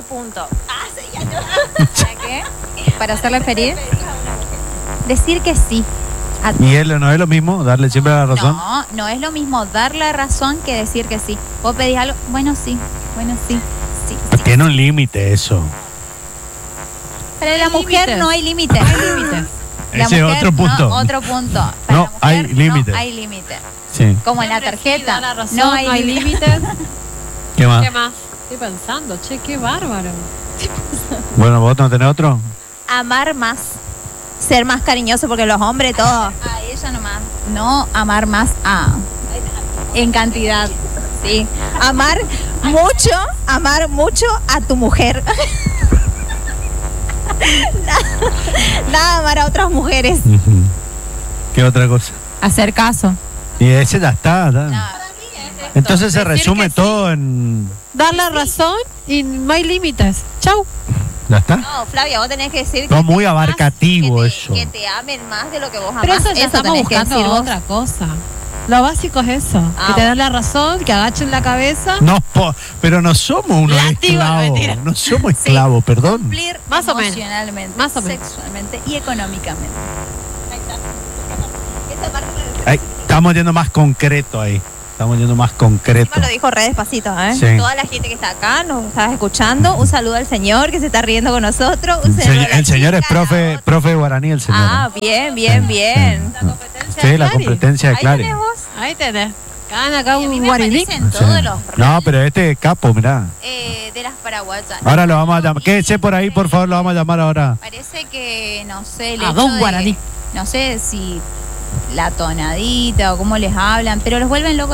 Punto. ¿Para qué? ¿Para hacerle feliz? Decir que sí. ¿Y él no es lo mismo? ¿Darle siempre la razón? No, no es lo mismo dar la razón que decir que sí. Vos pedís algo, bueno, sí, sí. Tiene un límite eso. Para la mujer no hay límite. Ese es otro punto. No, otro punto. Para No, la mujer hay límite. No hay límite. Sí. Como en la tarjeta. Da la razón, no hay límites. ¿Qué más? ¿Qué más? Estoy pensando, che, qué bárbaro. Bueno, ¿vos no tenés otro? Amar más. Ser más cariñoso, porque los hombres todos. A ella nomás. No amar más en cantidad. Sí. Amar mucho a tu mujer. Nada amar a otras mujeres. ¿Qué otra cosa? Hacer caso. Y ese ya está. No. Entonces se Decir resume que sí. todo en... Dar la razón y no hay límites. Chau. ¿Ya está? No, Flavia, vos tenés que decir Todo muy abarcativo eso. que te amen más de lo que vos amás. Pero eso ya estamos tenés que buscando decir vos. otra cosa. Lo básico es eso. Que te den la razón, que agachen la cabeza. No, pero no somos unos Látigo, esclavos. mentira. No somos esclavos, perdón. Cumplir Más o menos. emocionalmente, Más o menos. sexualmente y económicamente. Esa parte Ay, estamos yendo más concreto ahí. Estamos yendo más concreto. lo dijo re despacito, ¿eh? Sí. Toda la gente que está acá nos está escuchando. Un saludo al señor que se está riendo con nosotros. El señor es profe de guaraní, el señor. Bien. Sí, la competencia de Ahí Clary. tenés vos. Ahí tenés. Hagan acá A mí un me guariní. aparecen Sí. todos los No, pero este es capo, mirá. de las paraguayas. Ahora lo vamos a llamar. Quédese por ahí, por favor, lo vamos a llamar ahora. Parece que, no sé, el A hecho don de- guaraní. no sé si la tonadita o cómo les hablan, pero los vuelven locos.